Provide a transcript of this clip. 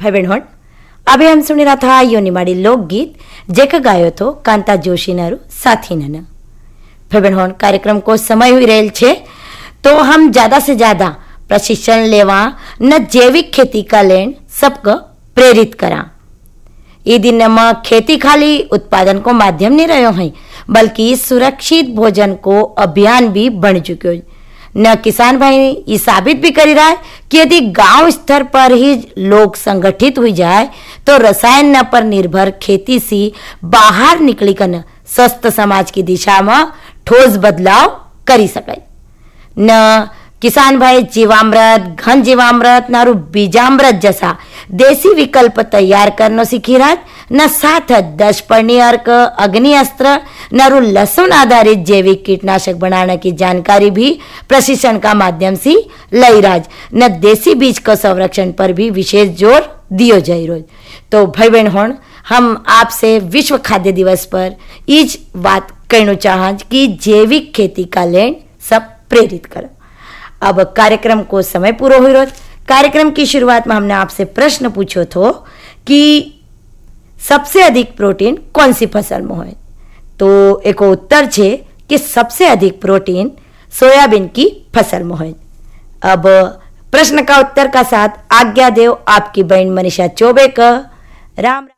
भाई बहन अभी हम सुनी रहा था यो निमाड़ी लोकगीत जेका गायो तो कांता जोशी नारू साथी नन। भाई बहन कार्यक्रम को समय हुई रहेल छे तो हम ज्यादा से ज्यादा प्रशिक्षण लेवा न जैविक खेती का लेन सबको प्रेरित करा। ये दिन में खेती खाली उत्पादन को माध्यम नहीं रहो है बल्कि सुरक्षित भोजन को अभियान भी बन चुक्यो है। न किसान भाई ये साबित भी कर रहा है कि यदि गांव स्तर पर ही लोग संगठित हो जाए तो रसायन न पर निर्भर खेती से बाहर निकली कर स्वस्थ समाज की दिशा में ठोस बदलाव करी सके। न किसान भाई जीवामृत, घन जीवामृत नारू बीजामृत जैसा देसी विकल्प तैयार करना सीखी रहा, न साथ 10 पर्णी अर्क, अग्नि अस्त्र नारू लहसुन आधारित जैविक कीटनाशक बनाने की जानकारी भी प्रशिक्षण का माध्यम से लई राज, न देसी बीज का संरक्षण पर भी विशेष जोर दियो जाए रोज। तो भाई बहन होन हम आपसे विश्व खाद्य दिवस पर इज बात कहना चाह कि जैविक खेती का लेन सब प्रेरित करो। अब कार्यक्रम को समय पूरा हो रहा। कार्यक्रम की शुरुआत में हमने आपसे प्रश्न पूछो थो कि सबसे अधिक प्रोटीन कौन सी फसल में है, तो एक उत्तर छे कि सबसे अधिक प्रोटीन सोयाबीन की फसल में है। अब प्रश्न का उत्तर का साथ आज्ञा देव आपकी बहन मनीषा चौबे का। राम।